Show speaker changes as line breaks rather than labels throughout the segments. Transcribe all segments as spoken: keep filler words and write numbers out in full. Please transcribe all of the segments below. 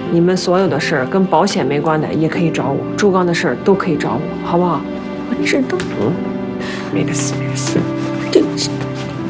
你们所有的事儿跟保险没关的也可以找我，朱刚的事儿都可以找我，好不好？
我知道。
嗯，没得事，没得事。
对不起。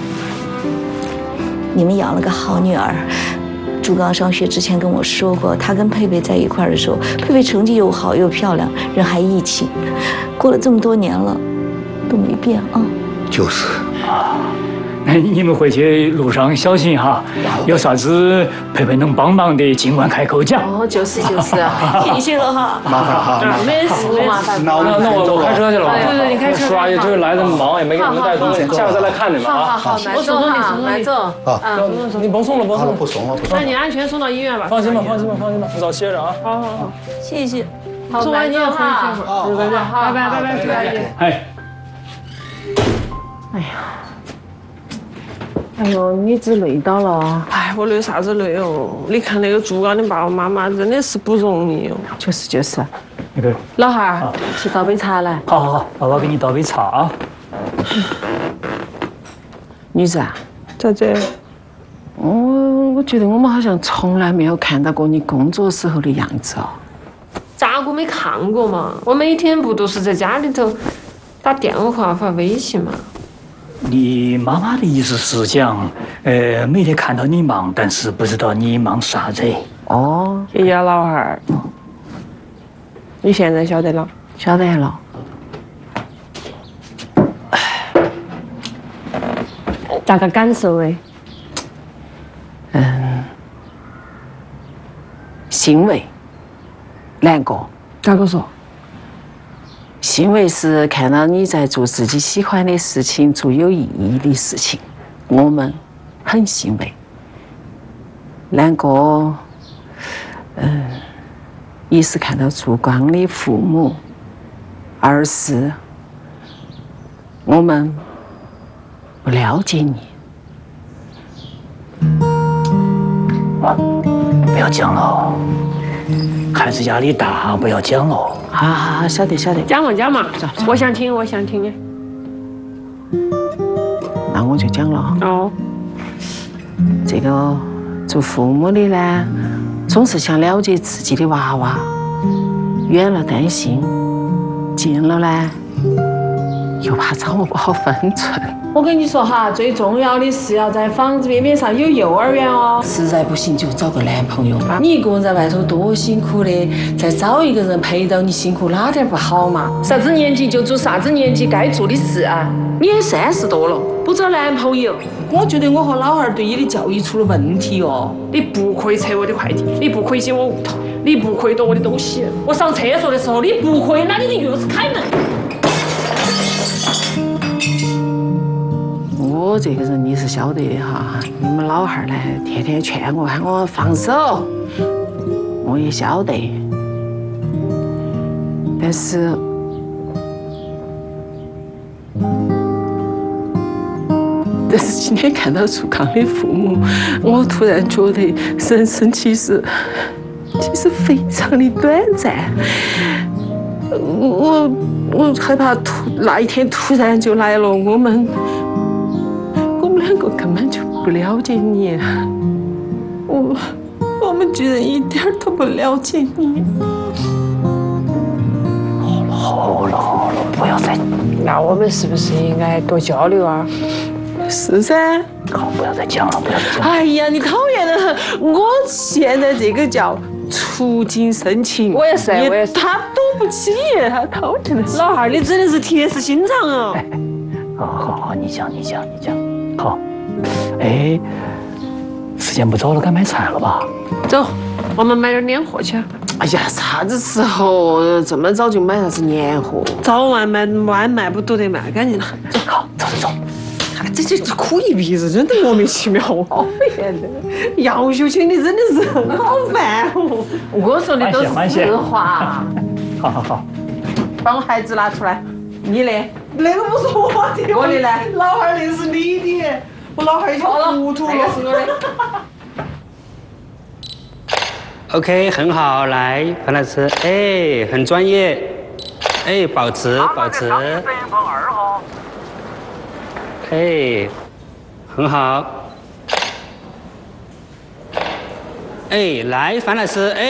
你们养了个好女儿。朱刚上学之前跟我说过，他跟佩佩在一块儿的时候，佩佩成绩又好又漂亮，人还义气。过了这么多年了，都没变啊。
就是
啊。那你们回去路上小心哈，有啥子佩佩能帮忙的，尽管开口讲。
哦，就是就是，
谢谢了哈。
麻烦哈，
没事没麻烦。
那
那那我我开车去了。
对对，你开车。
叔阿姨这来的忙，也没给你们带东西，下次再来看你们啊。
好好好，我送送你，送送你。走。
啊，
你甭送了，甭送了，
不送了，不送
了。那你安全送到医院吧。
放心吧，放心吧，放心吧，你早歇着啊。
好好好，
谢谢。
送完你也回去会儿。
再见，
拜拜拜拜，朱阿姨。
哎。
哎呀。哎呦，你只累到了。
哎，我累啥子累哦？你看那个朱刚的爸爸妈妈真的是不容易哦。
就是就是。
那个
老汉儿，去倒杯茶来。
好好好，爸爸给你倒杯茶啊。
女子啊，
咋子？
我我觉得我们好像从来没有看到过你工作时候的样子哦。
咋个没看过嘛？我每天不都是在家里头打电话发微信嘛？
你妈妈的意思是讲，呃，每天看到你忙，但是不知道你忙啥子。
哦，
谢谢老汉儿，你现在晓得了？
晓得了。
咋个感受诶？
嗯，欣慰，难过。
咋个说？
欣慰是看到你在做自己喜欢的事情，做有意义的事情，我们很欣慰。难过，嗯，一是看到朱刚的父母，二是我们不了解你。
不要讲了，孩子压力大，不要讲了。
好好好，晓得晓得，
讲嘛讲嘛，我想听我想听的。
那我就讲了。
哦。
这个做父母的呢，总是想了解自己的娃娃，远了担心，近了呢又怕掌握不好分寸。
我跟你说哈，最重要的是要在房子边边上有幼儿园哦。
实在不行就找个男朋友。你一个人在外头多辛苦的，再找一个人陪到你辛苦，哪点不好嘛？
啥子年纪就做啥子年纪该做的事啊！你也三十多了，不找男朋友，
我觉得我和老二对你的教育出了问题哦。
你不可以拆我的快递，你不可以进我屋头，你不可以动我的东西。我上厕所的时候，你不可以拿你的钥匙开门。
我这个人你是晓得的哈，你们老汉儿呢，天天劝我喊我放手，我也晓得。但是，但是今天看到朱刚的父母，我突然觉得人生其实其实非常的短暂。我我害怕突那一天突然就来了，我们。我们两个根本就不了解你，
我我们居然一点都不了解你。
好了好了好了，不要再……
那我们是不是应该多交流啊？
是噻。
好，不要再讲了，不要再讲了。
哎呀，你讨厌得很！我现在这个叫触景生情。
我也是，我也是。
他赌不起，他讨厌的。
老汉儿，你真的是铁石心肠啊！
哎，好好好，你讲你讲你讲。好，哎，时间不早了，该买菜了吧？
走，我们买点年货去。
哎呀，啥子时候这么早就买啥子年货？
早晚卖晚卖不都得卖干净了。
好，走走走。
这这这哭一鼻子，真的莫名其妙。好烦的，杨秀清，你真的是很好烦哦。
我说的都是实话。
好好好，
把我孩子拿出来，你的。
那个不是我的，
我的呢？
老汉儿那是你的，我老汉儿已经糊涂了。
那个是我的。
OK， 很好，来，樊老师，哎，很专业，哎，保持保持。哎，很好。哎，来，樊老师，哎。